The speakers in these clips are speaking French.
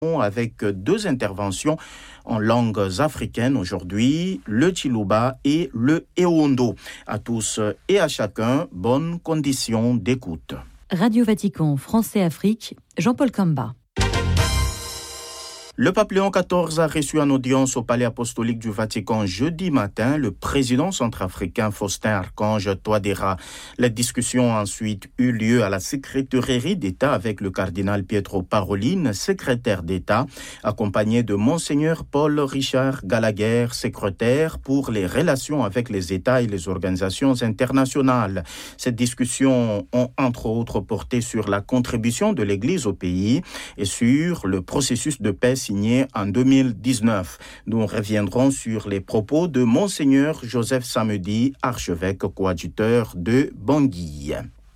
avec deux interventions en langues africaines aujourd'hui, le Chiluba et le Ewondo. À tous et à chacun, bonnes conditions d'écoute. Radio Vatican, Français Afrique, Jean-Paul Kamba. Le pape Léon XIV a reçu en audience au Palais apostolique du Vatican jeudi matin le président centrafricain Faustin Archange Touadéra. La discussion a ensuite eu lieu à la secrétairie d'État avec le cardinal Pietro Parolin, secrétaire d'État, accompagné de Monseigneur Paul Richard Gallagher, secrétaire pour les relations avec les États et les organisations internationales. Ces discussions ont entre autres porté sur la contribution de l'Église au pays et sur le processus de paix signé en 2019. Nous reviendrons sur les propos de Monseigneur Joseph Samedi, archevêque coadjuteur de Bangui.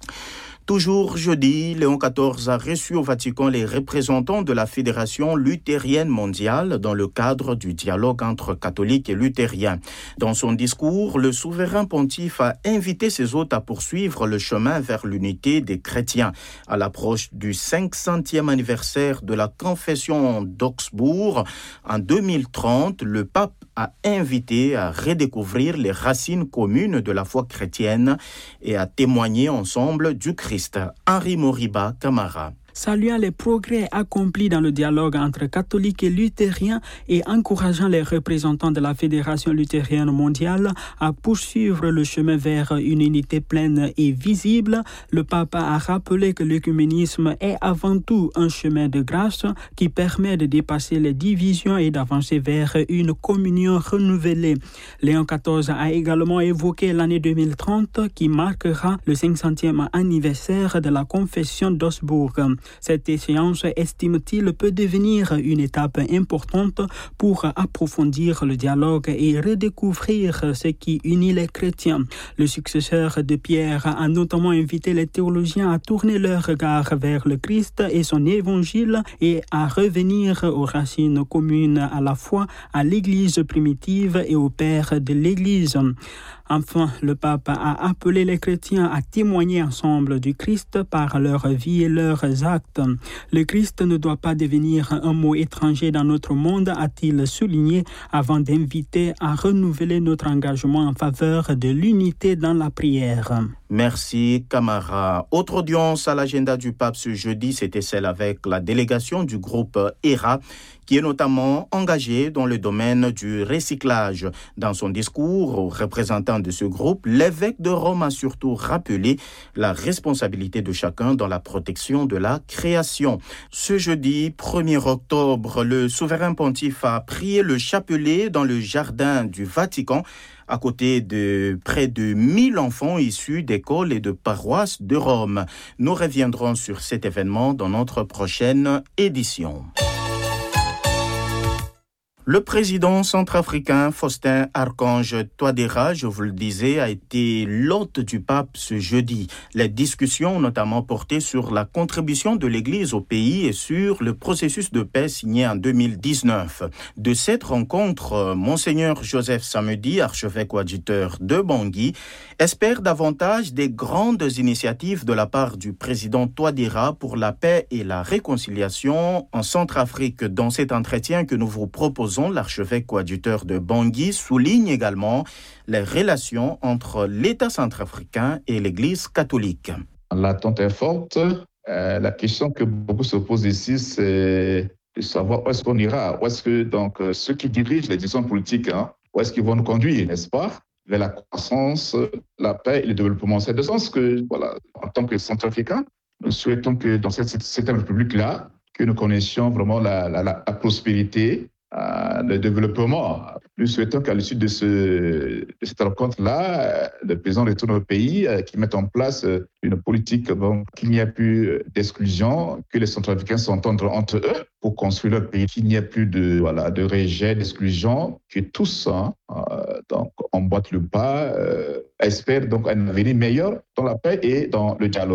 Toujours jeudi, Léon XIV a reçu au Vatican les représentants de la Fédération luthérienne mondiale dans le cadre du dialogue entre catholiques et luthériens. Dans son discours, le souverain pontife a invité ses hôtes à poursuivre le chemin vers l'unité des chrétiens. À l'approche du 500e anniversaire de la confession d'Augsbourg, en 2030, le pape a invité à redécouvrir les racines communes de la foi chrétienne et à témoigner ensemble du Christ. Henri Moriba Camara. Saluant les progrès accomplis dans le dialogue entre catholiques et luthériens et encourageant les représentants de la Fédération luthérienne mondiale à poursuivre le chemin vers une unité pleine et visible, le pape a rappelé que l'œcuménisme est avant tout un chemin de grâce qui permet de dépasser les divisions et d'avancer vers une communion renouvelée. Léon XIV a également évoqué l'année 2030 qui marquera le 500e anniversaire de la confession d'Augsbourg. Cette échéance, estime-t-il, peut devenir une étape importante pour approfondir le dialogue et redécouvrir ce qui unit les chrétiens. Le successeur de Pierre a notamment invité les théologiens à tourner leur regard vers le Christ et son évangile et à revenir aux racines communes à la foi, à l'Église primitive et au Père de l'Église. Enfin, le pape a appelé les chrétiens à témoigner ensemble du Christ par leur vie et leurs actes. Le Christ ne doit pas devenir un mot étranger dans notre monde, a-t-il souligné, avant d'inviter à renouveler notre engagement en faveur de l'unité dans la prière. Merci Camara. Autre audience à l'agenda du pape ce jeudi, c'était celle avec la délégation du groupe ERA, qui est notamment engagé dans le domaine du recyclage. Dans son discours aux représentants de ce groupe, l'évêque de Rome a surtout rappelé la responsabilité de chacun dans la protection de la création. Ce jeudi 1er octobre, le souverain pontife a prié le chapelet dans le jardin du Vatican, à côté de près de 1000 enfants issus d'écoles et de paroisses de Rome. Nous reviendrons sur cet événement dans notre prochaine édition. Le président centrafricain Faustin Archange Touadéra, je vous le disais, a été l'hôte du pape ce jeudi. Les discussions ont notamment porté sur la contribution de l'Église au pays et sur le processus de paix signé en 2019. De cette rencontre, Monseigneur Joseph Samedi, archevêque coadjuteur de Bangui, espère davantage des grandes initiatives de la part du président Touadéra pour la paix et la réconciliation en Centrafrique. Dans cet entretien que nous vous proposons, l'archevêque coadjuteur de Bangui souligne également les relations entre l'État centrafricain et l'Église catholique. L'attente est forte. La question que beaucoup se posent ici, c'est de savoir où est-ce qu'on ira, où est-ce que donc ceux qui dirigent les décisions politiques, où est-ce qu'ils vont nous conduire, n'est-ce pas, vers la croissance, la paix et le développement. C'est de ce sens que, voilà, en tant que centrafricains, nous souhaitons que dans cette république-là, que nous connaissions vraiment la prospérité, le développement. Nous souhaitons qu'à l'issue de cette rencontre-là, le président retourne au pays, qu'il mette en place une politique, qu'il n'y ait plus d'exclusion, que les Centrafricains s'entendent entre eux pour construire leur pays, qu'il n'y ait plus de rejet, d'exclusion, que tous donc emboîtent le pas, espèrent donc un avenir meilleur dans la paix et dans le dialogue.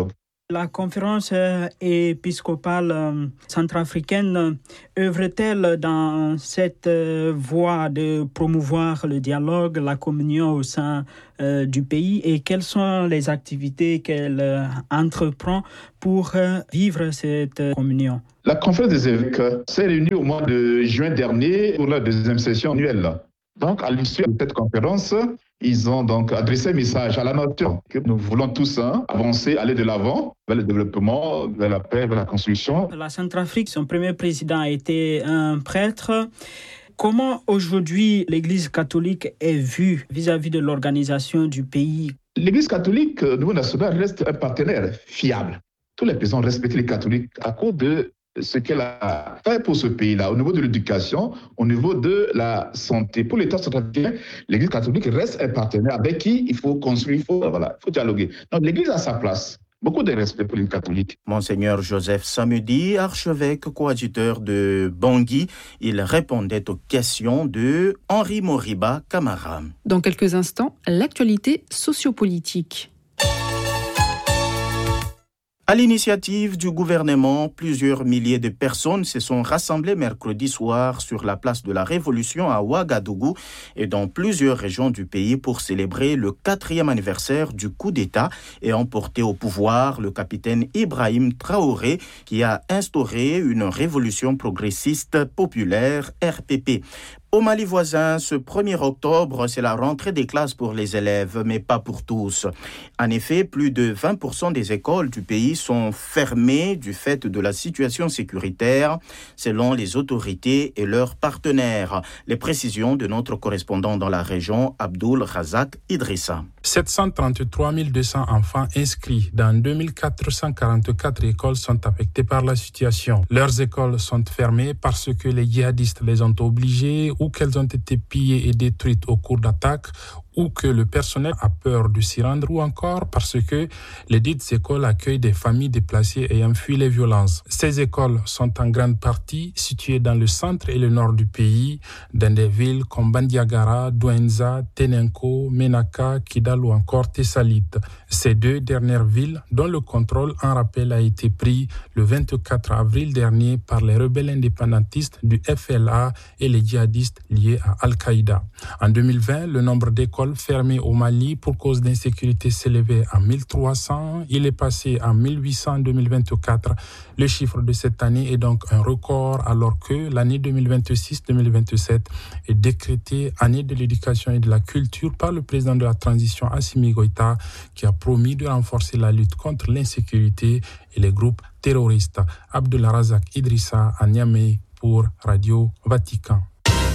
La conférence épiscopale centrafricaine œuvre-t-elle dans cette voie de promouvoir le dialogue, la communion au sein du pays et quelles sont les activités qu'elle entreprend pour vivre cette communion? La conférence des évêques s'est réunie au mois de juin dernier pour la deuxième session annuelle. Donc, à l'issue de cette conférence, ils ont donc adressé un message à la nation que nous voulons tous avancer, aller de l'avant vers le développement, vers la paix, vers la construction. La Centrafrique, son premier président a été un prêtre. Comment aujourd'hui l'Église catholique est vue vis-à-vis de l'organisation du pays? L'Église catholique au niveau national reste un partenaire fiable. Tous les présidents respectent les catholiques à cause de ce qu'elle a fait pour ce pays-là, au niveau de l'éducation, au niveau de la santé. Pour l'État centrafricain, l'Église catholique reste un partenaire avec qui il faut construire, il faut dialoguer. Donc l'Église a sa place. Beaucoup de respect pour les catholiques. Monseigneur Joseph Samudi, archevêque coadjuteur de Bangui, il répondait aux questions de Henri Moriba Camara. Dans quelques instants, l'actualité sociopolitique. À l'initiative du gouvernement, plusieurs milliers de personnes se sont rassemblées mercredi soir sur la place de la Révolution à Ouagadougou et dans plusieurs régions du pays pour célébrer le 4e anniversaire du coup d'État et emporter au pouvoir le capitaine Ibrahim Traoré qui a instauré une révolution progressiste populaire RPP. Au Mali voisin, ce 1er octobre, c'est la rentrée des classes pour les élèves, mais pas pour tous. En effet, plus de 20% des écoles du pays sont fermées du fait de la situation sécuritaire, selon les autorités et leurs partenaires. Les précisions de notre correspondant dans la région, Abdul Razak Idrissa. 733 200 enfants inscrits dans 2444 écoles sont affectés par la situation. Leurs écoles sont fermées parce que les djihadistes les ont obligés ou qu'elles ont été pillées et détruites au cours d'attaques ou que le personnel a peur de s'y rendre ou encore parce que les dites écoles accueillent des familles déplacées ayant fui les violences. Ces écoles sont en grande partie situées dans le centre et le nord du pays, dans des villes comme Bandiagara, Douenza, Tenenko, Menaka, Kidal ou encore Tessalit. Ces deux dernières villes dont le contrôle en rappel a été pris le 24 avril dernier par les rebelles indépendantistes du FLA et les djihadistes liés à Al-Qaïda. En 2020, le nombre d'écoles fermées au Mali pour cause d'insécurité s'élevait à 1300. Il est passé à 1800 en 2024. Le chiffre de cette année est donc un record alors que l'année 2026-2027 est décrétée année de l'éducation et de la culture par le président de la transition Assimi Goïta qui a promis de renforcer la lutte contre l'insécurité et les groupes terroristes. Abdullah Razak Idrissa à Niamey pour Radio Vatican.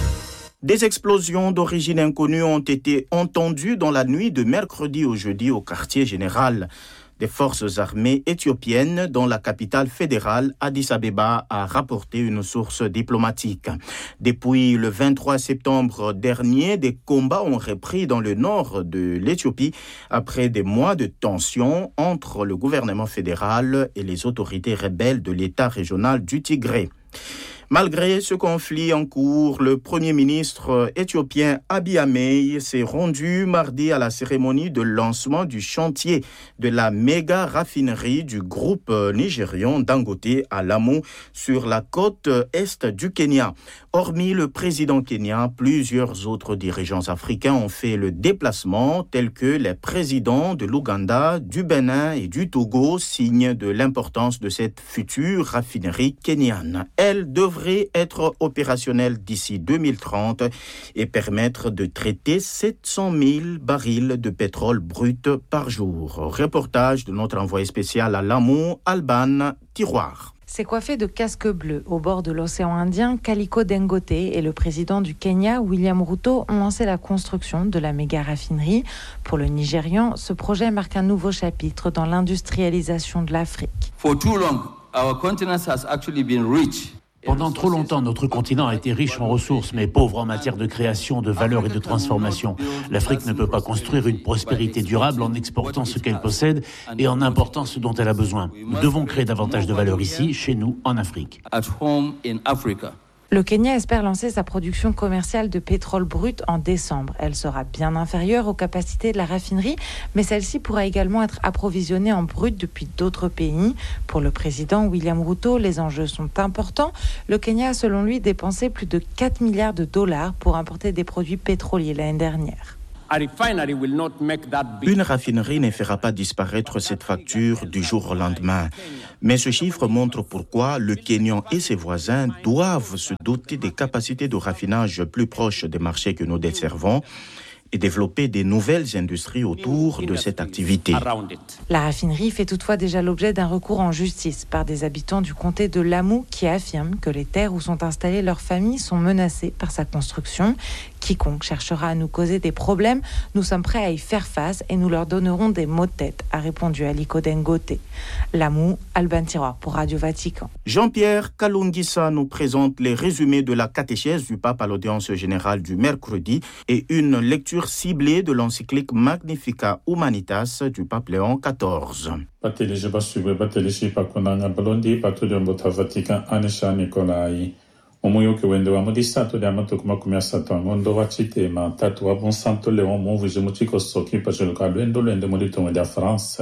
Des explosions d'origine inconnue ont été entendues dans la nuit de mercredi au jeudi au quartier général des forces armées éthiopiennes dans la capitale fédérale Addis Abeba, a rapporté une source diplomatique. Depuis le 23 septembre dernier, des combats ont repris dans le nord de l'Éthiopie après des mois de tensions entre le gouvernement fédéral et les autorités rebelles de l'État régional du Tigré. Malgré ce conflit en cours, le Premier ministre éthiopien Abiy Ahmed s'est rendu mardi à la cérémonie de lancement du chantier de la méga raffinerie du groupe nigérian Dangote à Lamu sur la côte est du Kenya. Hormis le président kenyan, plusieurs autres dirigeants africains ont fait le déplacement, tels que les présidents de l'Ouganda, du Bénin et du Togo, signe de l'importance de cette future raffinerie kenyane. Elle devrait être opérationnelle d'ici 2030 et permettre de traiter 700 000 barils de pétrole brut par jour. Reportage de notre envoyé spécial à Lamu, Alban Tiroir. C'est coiffé de casques bleus au bord de l'océan Indien, Aliko Dangote et le président du Kenya, William Ruto, ont lancé la construction de la méga raffinerie. Pour le Nigérian, ce projet marque un nouveau chapitre dans l'industrialisation de l'Afrique. For too long, our continent has actually been rich. Pendant trop longtemps, notre continent a été riche en ressources, mais pauvre en matière de création, de valeur et de transformation. L'Afrique ne peut pas construire une prospérité durable en exportant ce qu'elle possède et en important ce dont elle a besoin. Nous devons créer davantage de valeur ici, chez nous, en Afrique. Le Kenya espère lancer sa production commerciale de pétrole brut en décembre. Elle sera bien inférieure aux capacités de la raffinerie, mais celle-ci pourra également être approvisionnée en brut depuis d'autres pays. Pour le président William Ruto, les enjeux sont importants. Le Kenya a selon lui dépensé plus de 4 milliards de dollars pour importer des produits pétroliers l'année dernière. Une raffinerie ne fera pas disparaître cette facture du jour au lendemain. Mais ce chiffre montre pourquoi le Kenya et ses voisins doivent se doter des capacités de raffinage plus proches des marchés que nous desservons et développer des nouvelles industries autour de cette activité. La raffinerie fait toutefois déjà l'objet d'un recours en justice par des habitants du comté de Lamu qui affirment que les terres où sont installées leurs familles sont menacées par sa construction. Quiconque cherchera à nous causer des problèmes, nous sommes prêts à y faire face et nous leur donnerons des maux de tête, a répondu Aliko Dangote. Lamu, Alban Tiroir pour Radio Vatican. Jean-Pierre Kalungisa nous présente les résumés de la catéchèse du pape à l'audience générale du mercredi et une lecture ciblée de l'encyclique Magnificat Humanitas du pape Léon XIV. Omuyoke wende wa modisato de amato kuma kumya sato ngondo wa chite ma tatu wa bon santo leon mon vije mutiko soki pa jelo ka lendo modito de France.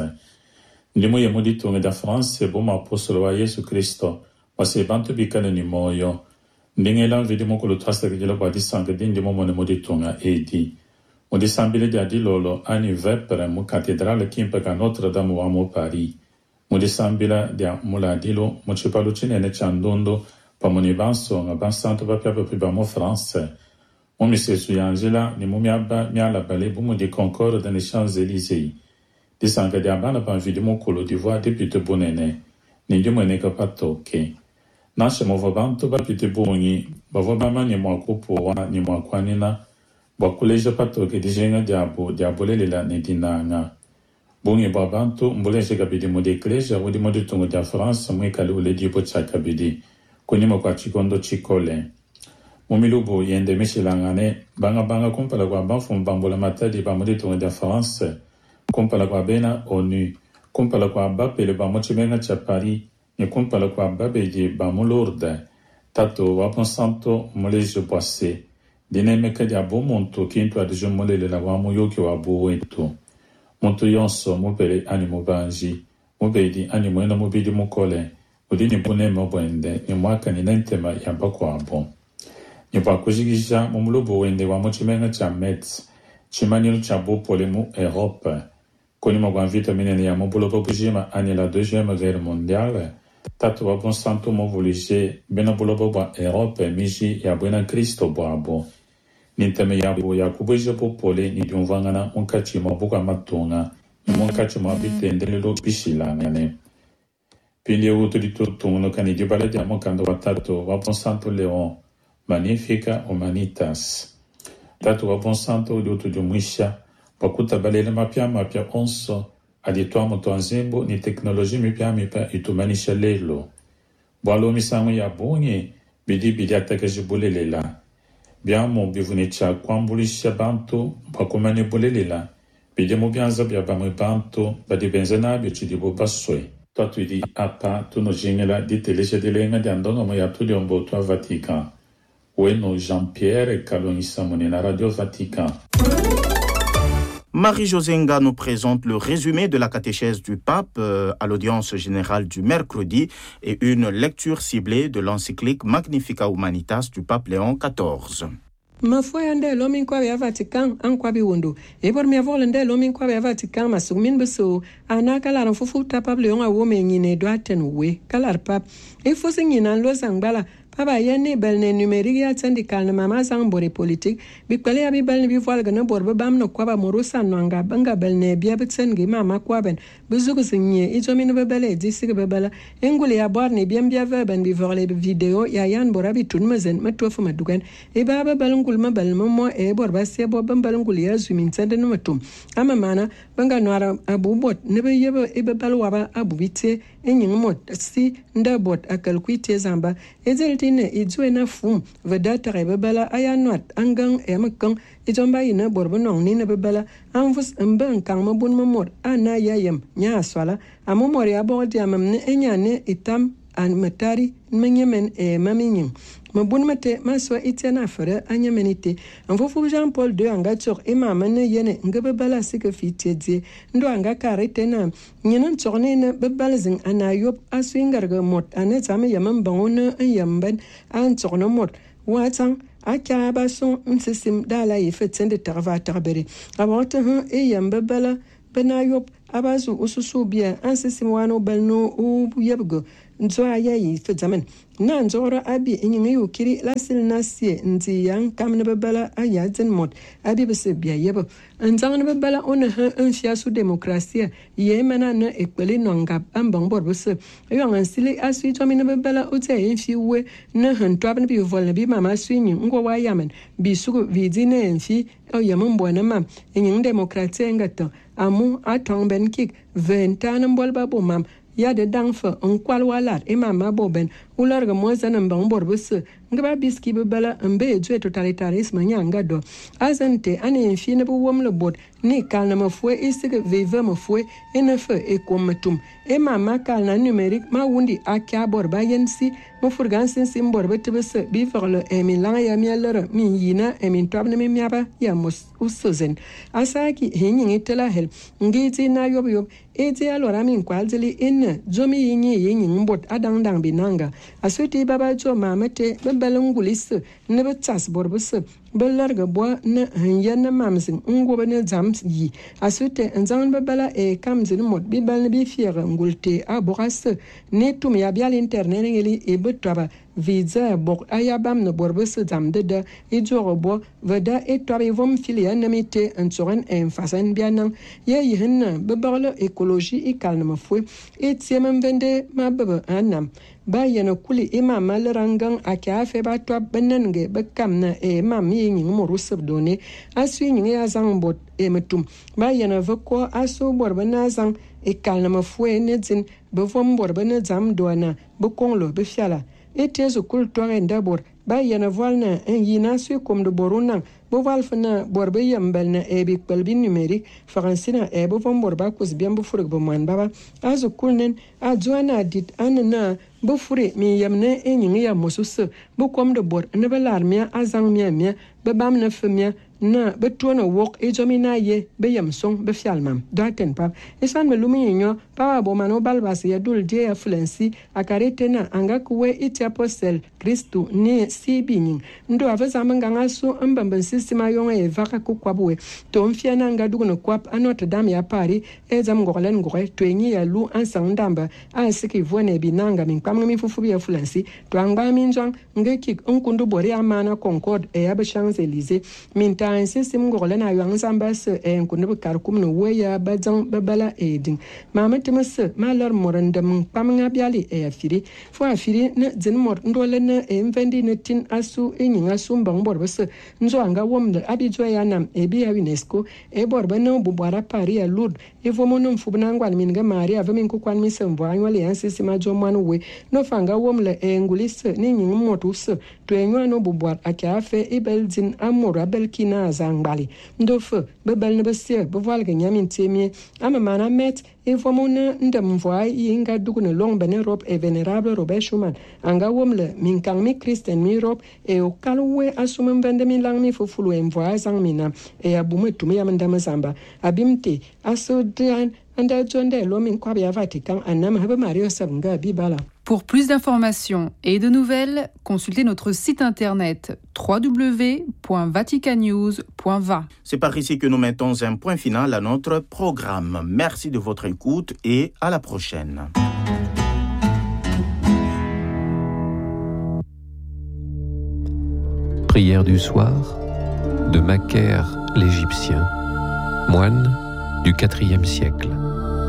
Ndimo ye modito de France bo ma apostolo wa Yesu Kristo wa se bantu bikana ni moyo. Ndingela vidi mo ko lo trasta ke jelo ba disanga ndimo mo modito nga edi. Modisambile de adilolo ani vepere mo cattedrale kimpa ka Notre Dame wa mo Paris. Modisambila de muladilo mo chipalo chinene chandondo Pamoni banso nga bansanto ba piapa piba mo France. Mo misesu ya Angela ni mo miaba miala bale bumo de Concorde dans les Champs-Élysées. Disanga de abana pa vidi mo kolo d'Ivoire depuis te bonene. Ni ndimo ne ka patoke. Nashe mo vabanto ba pite bongi, ba vobama ni mo akopo wa ni mo akwanina. Ba koleja patoke di jenga diabole la ni dinanga. Bongi babanto mbole je kabidi mo de Clésia ou di mo de Tongo de France mo ekalo le di po chakabidi. Konimo kwa chikondo chikole. Momilubo yende mishilangane, banga kumpala kwa bafu mbambola matadi ba modito de France, kumpala kwa bena ONU, kumpala kwa bape le ba mochimenga cha Paris, ni kumpala kwa babe di ba Lourdes, tato wapon santo moleje boise, dinemeka di abo monto kinto adjo molele la wa moyoki wa bo eto. Monto yonso mopele animo banji, mobedi animo ena mobidi mokole. Udini bune mobwende ni mwaka ni nentema yamba kwa bon. Ni pa kujigija mumlubo wende wa mochimenga cha Metz. Chimanilu cha bo polemu Europe. Koni mogwan vitamine ya mobulo popujima ani la Deuxième Guerre mondiale. Tatu wa bon santo movulige bena bulobo ba Europe miji ya buena Kristo boabo. Ninteme ya bo ya kubuje popole ni diumvangana unkachi mabuka matunga. Ni munkachi mabitendelelo bishilangane. Pindi utilito tungo kani dibale di amokando watato wapon santo Leon Magnificat Humanitas. Tato wapon santo uliutu jumuisha wakuta balele mapya onso aditwa moto anzimbo ni teknoloji mipya itumanisha lelo. Bwalo misango ya bonye bidi atake jibulelela. Biamo bivunicha kwambulisha bantu bakumane bulelela. Bidi mubianza biabamwe bantu badi benzena bichidibo baswe. Toi tu dis apa tu no jingela di teleje de lenga di andono mo ya tu di ombo to Vatican. Ueno Jean-Pierre Kalonisa na Radio Vatican. Marie-Josée Nga nous présente le résumé de la catéchèse du pape à l'audience générale du mercredi et une lecture ciblée de l'encyclique Magnificat Humanitas du pape Léon XIV. Mafoya nde lomin kwa ya Vatican an kwa bi wondo e bor mi avol nde lomin kwa ya Vatican masumin beso ana kala ran fufu ta pable yon a wo me nyine do aten we kala pap e fo se nyina lo sangbala Papa yenne belne numérique ya syndical na mama sang bore politique bi kwale ya bi belne bi voile gana borbe bam no kwaba morosa no anga banga belne bia bitsen gi mama kwaben bizugu sinye izomi no bebele disige bebela engule ya borne bia bia verben bi voile video ya yan borabi tun mezen metofu madugan e baba belungul ma belmo mo e borba se bo belungul ya zumin tsende no matum ama mana banga no ara abubot ne be yebe e bebelwa ba abubite enyin mot si ndabot akal kwite zamba ezeltine idzwe na fum vedata rebela ayanot angang emkan ijomba ina borbonon ni na bebela anfus mban kan mabun mamor ana yayem nya swala amomori abodi amamne enyane itam an matari menyemen e maminyin mabun mate maswa itiana fara anyamenite anfofu Jean-Paul II anga tsok e mamane yene ngabe bala sika fitiedze ndo anga karete na nyenan tsokne na bebalzing anayop aswingarga mot anetsame yaman bangona yamban an tsokno mot watang akya bason nsisim dala yefetsende tarva tarbere abota e yamba bala benayop abazu ususu bia ansisim wano balno u yebgo nzo ayayi fetzamen na nzoro abi inyingi yukiri lasil nasie nti yang kamne bebala ayazen mot abi bese bia yebo nzang ne bebala ona ha anfia su demokrasia yemana na ekpeli nongap ambang bor bese yo ngansili asu tomi ne bebala ute enfi we na han twabne bi volne bi mama swinyi ngo wa yamen bi sugo vidine enfi o yamon bona mam inying demokratia ngato amu atong ben kik ventan bolba bo mam ya de dangfa on kwal walat e mama boben ularga mozana mbang borbus ngaba biski bebala mbe jwe totalitarisme nyanga do azante ane enfine bo womle bot ni kalna mafwe isige vive mafwe enefe e komatum e mama kalna numerique ma wundi akya borba yensi mo furgansin sim borba tebese bi verle e mi langa ya mielera min yina e min twabne mi miaba ya mos usozen asaki hinyi tela hel ngiti na yob eti alora min kwalzeli in zomi yinyi mbot adang binanga asuti baba jo mamete bebelungulis ne betas borbus belarga bo na hanya mamsin ngobe ne zams yi asute nzan bebela e kamzin mod bibel bi fiere ngulte aboras ne tum ya bial internet ngeli e betaba viza bok ayabam ne borbus zamde de idorobo veda etobe vom filia namite ensoren en fasen bianan ye yihin beberle écologie e calme fou et tiemem vende ma bebe anam ba yana kuli imam malrangan akya fe ba to benenge bekamna e mam yin morusub doni asu yin ya zangbot e metum ba yana veko asu borbana zang e kalna fou ne zin bevom borbana zam dona bekonglo be fiala etezo kul toare ndabor ba yana volna en yina su comme de boruna bo valfna borbe yambel na e bi qalbi numérique francina e bo vom borba kus bien bo furg bo man baba azu kulnen a joana dit anna bo fure mi yamne en yin ya mosus bo comme de bor ne belarmia azang mia be bam na femia na betona wok e jomina ye be yam song be fialmam daten pap esan me lumi nyo pa bo mano balbas ya dul je afluency akarete na anga kuwe iti apostel Kristu ni sibinin ndo aveza manganga su mbamben sistema yonga e vaka kukwabwe to mfia na nga dugo no kwap a Notre Dame ya Paris ezam ngolen ngore twenyi ya lu ansang ndamba a siki vone binanga min kwamnga mi fufu ya afluency to angba minjang ngeki onkundu bori amana Concorde e ya Champs-Élysées min ta system ngolen ayo ansambas e nkundu karkum no weya bazang babala eding mama temes malor morandam kwamnga biali e afiri fo afiri na zen mor ndole na e mvendi na tin asu enyinga sumbang borbes nzo anga womde abijwa yanam e bi ya UNESCO e borba no bubara Paris ya Lourdes e vomono mfubna ngwal minga Maria avemin ku kwan misemvo anwale yansisi majo manu we no fanga womle e ngulis ni nyinga motus to enwa no bubwar akafe e beldin amora belkina zangbali ndofe bebel ne besie bevalga nyamin temie amana met e vomono ndamvwa yinga dugune long bene rob e venerable Robert Schuman anga womle min kang mi Christian mi rob e o kalwe asumem vende min lang mi fufulu envwa zang mina e abume tumi yamndama zamba abimte asodran anda jonde lo min kwabya Vatican anam habe Mario sabnga bibala. Pour plus d'informations et de nouvelles, consultez notre site internet www.vaticannews.va. C'est par ici que nous mettons un point final à notre programme. Merci de votre écoute et à la prochaine. Prière du soir de Macaire l'Égyptien, moine du IVe siècle.